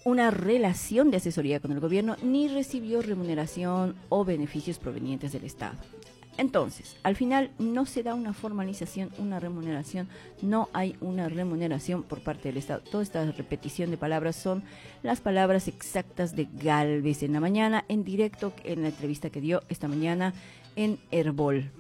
una relación de asesoría con el gobierno ni recibió remuneración o beneficios provenientes del Estado. Entonces, al final no se da una formalización, una remuneración, no hay una remuneración por parte del Estado. Toda esta repetición de palabras son las palabras exactas de Gálvez en la mañana, en directo, en la entrevista que dio esta mañana en Herbol.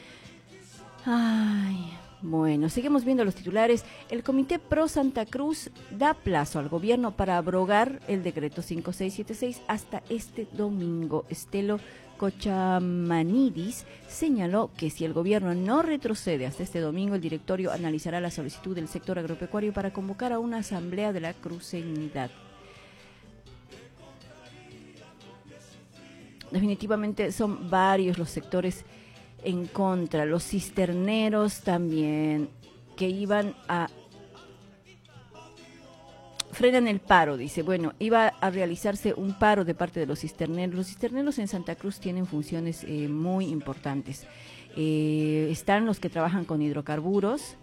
Ay, bueno, seguimos viendo los titulares. El Comité Pro Santa Cruz da plazo al gobierno para abrogar el decreto 5676 hasta este domingo. Estelo Cochamanidis señaló que si el gobierno no retrocede hasta este domingo, el directorio analizará la solicitud del sector agropecuario para convocar a una asamblea de la cruceñidad. Definitivamente son varios los sectores en contra, los cisterneros también, que iban a frenan el paro, dice. Bueno, iba a realizarse un paro de parte de los cisterneros. Los cisterneros en Santa Cruz tienen funciones muy importantes. Están los que trabajan con hidrocarburos,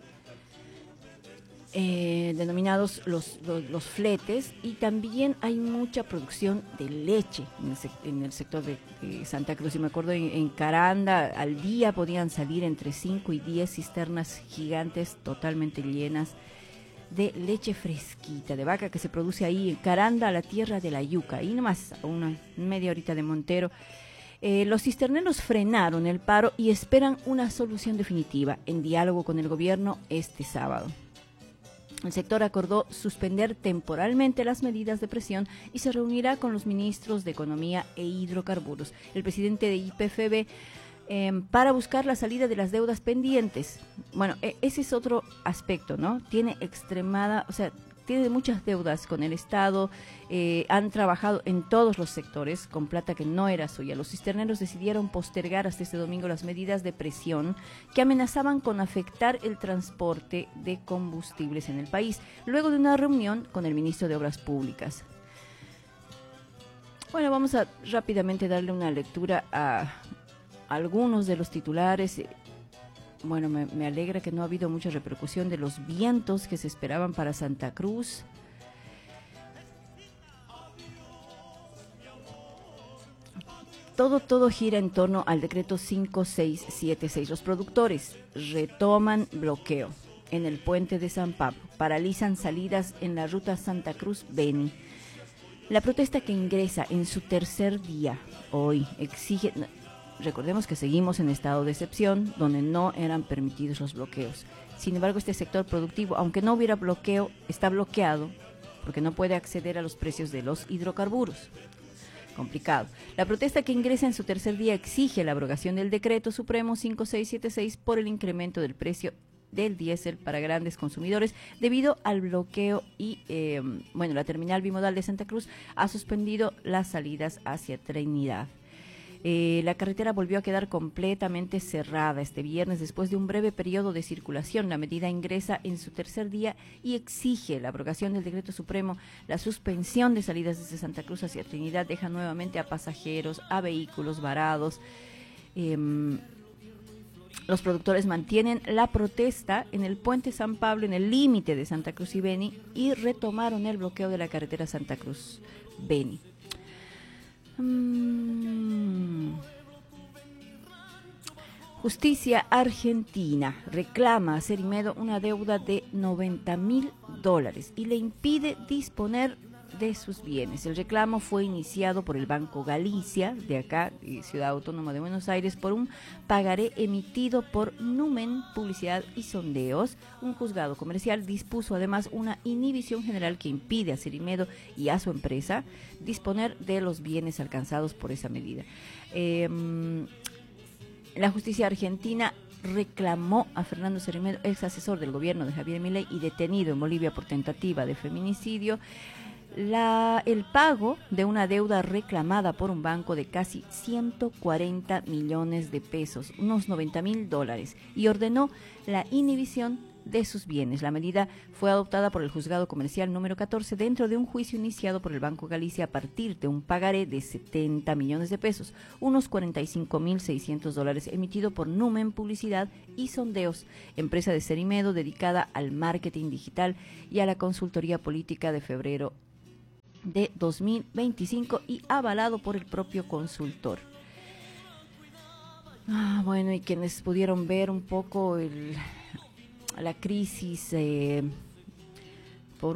denominados los fletes, y también hay mucha producción de leche en el sector de Santa Cruz. Y me acuerdo en Caranda, al día podían salir entre 5 y 10 cisternas gigantes totalmente llenas de leche fresquita de vaca que se produce ahí en Caranda, la tierra de la yuca, ahí nomás a una media horita de Montero. Los cisterneros frenaron el paro y esperan una solución definitiva en diálogo con el gobierno este sábado. El sector acordó suspender temporalmente las medidas de presión y se reunirá con los ministros de Economía e Hidrocarburos. El presidente de IPFB para buscar la salida de las deudas pendientes. Bueno, ese es otro aspecto, ¿no? Tiene muchas deudas con el Estado, han trabajado en todos los sectores con plata que no era suya. Los cisterneros decidieron postergar hasta este domingo las medidas de presión que amenazaban con afectar el transporte de combustibles en el país, luego de una reunión con el ministro de Obras Públicas. Bueno, vamos a rápidamente darle una lectura a algunos de los titulares. Bueno, me alegra que no ha habido mucha repercusión de los vientos que se esperaban para Santa Cruz. Todo gira en torno al decreto 5676. Los productores retoman bloqueo en el puente de San Pablo, paralizan salidas en la ruta Santa Cruz-Beni. La protesta que ingresa en su tercer día hoy exige... Recordemos que seguimos en estado de excepción, donde no eran permitidos los bloqueos. Sin embargo, este sector productivo, aunque no hubiera bloqueo, está bloqueado porque no puede acceder a los precios de los hidrocarburos. Complicado. La protesta que ingresa en su tercer día exige la abrogación del decreto supremo 5676 por el incremento del precio del diésel para grandes consumidores debido al bloqueo y, la terminal bimodal de Santa Cruz ha suspendido las salidas hacia Trinidad. La carretera volvió a quedar completamente cerrada este viernes después de un breve periodo de circulación. La medida ingresa en su tercer día y exige la abrogación del decreto supremo. La suspensión de salidas desde Santa Cruz hacia Trinidad deja nuevamente a pasajeros, a vehículos varados. Los productores mantienen la protesta en el puente San Pablo, en el límite de Santa Cruz y Beni, y retomaron el bloqueo de la carretera Santa Cruz-Beni. Justicia Argentina reclama a Cerimedo una deuda de $90.000 y le impide disponer de sus bienes. El reclamo fue iniciado por el Banco Galicia, de acá, Ciudad Autónoma de Buenos Aires, por un pagaré emitido por Numen Publicidad y Sondeos. Un juzgado comercial dispuso además una inhibición general que impide a Cerimedo y a su empresa disponer de los bienes alcanzados por esa medida. La justicia argentina reclamó a Fernando Cerimedo, ex asesor del gobierno de Javier Milei y detenido en Bolivia por tentativa de feminicidio, el pago de una deuda reclamada por un banco de casi 140 millones de pesos, unos $90.000, y ordenó la inhibición de sus bienes. La medida fue adoptada por el juzgado comercial número 14 dentro de un juicio iniciado por el Banco Galicia a partir de un pagaré de 70 millones de pesos, unos $45.600, emitido por Numen Publicidad y Sondeos, empresa de Cerimedo dedicada al marketing digital y a la consultoría política de febrero de 2025 y avalado por el propio consultor. Bueno, y quienes pudieron ver un poco la crisis por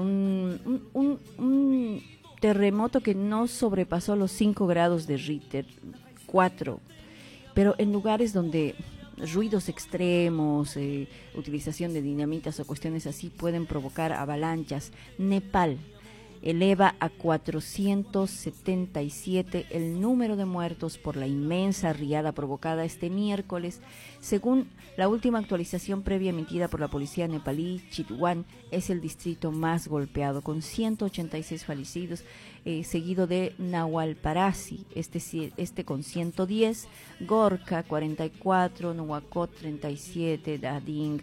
un terremoto que no sobrepasó los 5 grados de Richter, 4, pero en lugares donde ruidos extremos, utilización de dinamitas o cuestiones así pueden provocar avalanchas. Nepal eleva a 477 el número de muertos por la inmensa riada provocada este miércoles. Según la última actualización previa emitida por la policía nepalí, Chitwan es el distrito más golpeado, con 186 fallecidos, seguido de Nawalparasi, este con 110, Gorkha 44, Nuwakot 37, Dading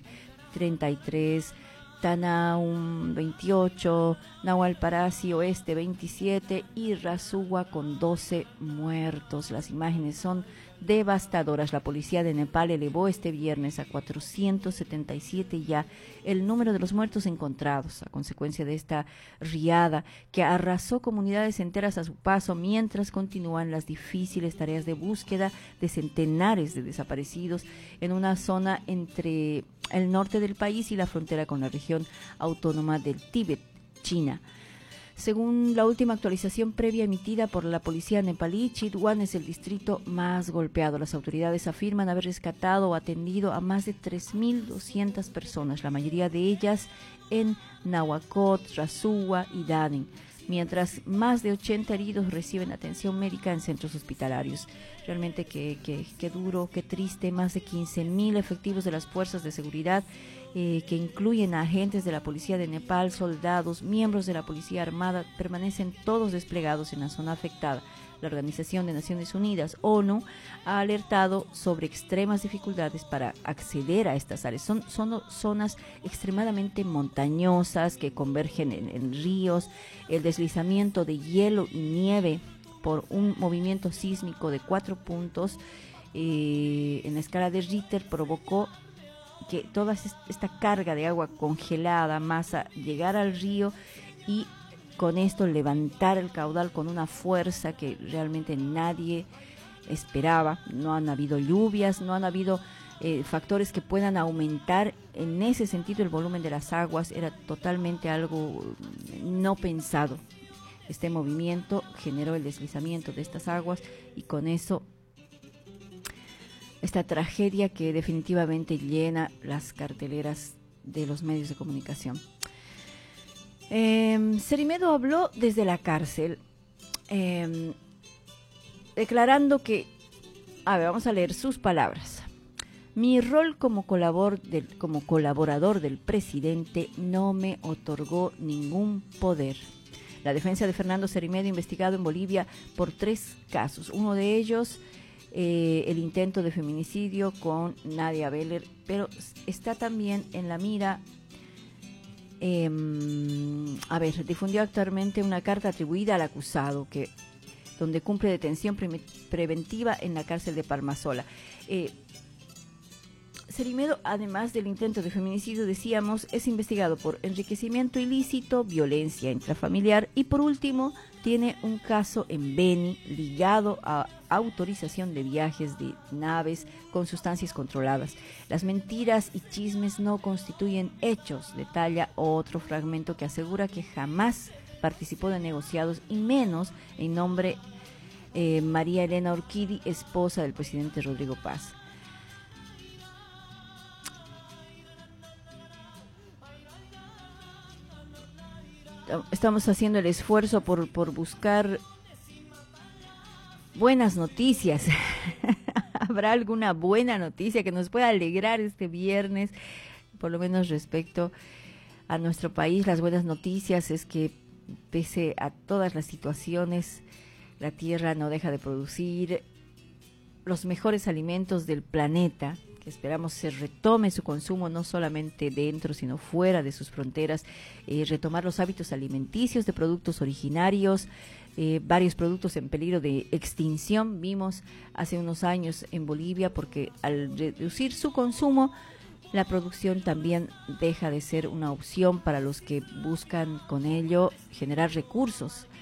33, Tanaum 28, Nawalparasi Oeste 27 y Rasuwa con 12 muertos. Las imágenes son devastadoras. La policía de Nepal elevó este viernes a 477 ya el número de los muertos encontrados a consecuencia de esta riada que arrasó comunidades enteras a su paso mientras continúan las difíciles tareas de búsqueda de centenares de desaparecidos en una zona entre el norte del país y la frontera con la región autónoma del Tíbet, China. Según la última actualización previa emitida por la policía nepalí, Chitwan es el distrito más golpeado. Las autoridades afirman haber rescatado o atendido a más de 3.200 personas, la mayoría de ellas en Nuwakot, Rasuwa y Dading, mientras más de 80 heridos reciben atención médica en centros hospitalarios. Realmente qué duro, qué triste. Más de 15.000 efectivos de las fuerzas de seguridad que incluyen a agentes de la policía de Nepal, soldados, miembros de la policía armada, permanecen todos desplegados en la zona afectada. La Organización de Naciones Unidas, ONU, ha alertado sobre extremas dificultades para acceder a estas áreas. Son zonas extremadamente montañosas que convergen en ríos. El deslizamiento de hielo y nieve por un movimiento sísmico de 4 puntos en la escala de Richter provocó que toda esta carga de agua congelada, masa, llegara al río y con esto levantar el caudal con una fuerza que realmente nadie esperaba. No han habido lluvias, no han habido factores que puedan aumentar en ese sentido el volumen de las aguas. Era totalmente algo no pensado. Este movimiento generó el deslizamiento de estas aguas y con eso esta tragedia que definitivamente llena las carteleras de los medios de comunicación. Cerimedo habló desde la cárcel, declarando que, vamos a leer sus palabras. Mi rol como colaborador del presidente no me otorgó ningún poder. La defensa de Fernando Cerimedo, investigado en Bolivia por 3 casos, uno de ellos el intento de feminicidio con Nadia Beller, pero está también en la mira. Difundió actualmente una carta atribuida al acusado donde cumple detención preventiva en la cárcel de Palmasola. Cerimedo, además del intento de feminicidio, decíamos, es investigado por enriquecimiento ilícito, violencia intrafamiliar y, por último, tiene un caso en Beni ligado a autorización de viajes de naves con sustancias controladas. Las mentiras y chismes no constituyen hechos, detalla otro fragmento que asegura que jamás participó de negociados y menos en nombre María Elena Urquidi, esposa del presidente Rodrigo Paz. Estamos haciendo el esfuerzo por buscar buenas noticias. ¿Habrá alguna buena noticia que nos pueda alegrar este viernes? Por lo menos respecto a nuestro país, las buenas noticias es que pese a todas las situaciones, la tierra no deja de producir los mejores alimentos del planeta, que esperamos se retome su consumo no solamente dentro, sino fuera de sus fronteras, retomar los hábitos alimenticios de productos originarios, varios productos en peligro de extinción, vimos hace unos años en Bolivia, porque al reducir su consumo, la producción también deja de ser una opción para los que buscan con ello generar recursos